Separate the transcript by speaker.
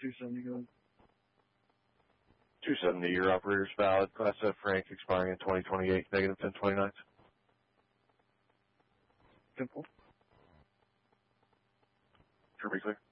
Speaker 1: 270 going.
Speaker 2: 270, your operator's valid. Class F rank expiring in 2028, negative 1029.
Speaker 1: Simple.
Speaker 2: Sure, be clear.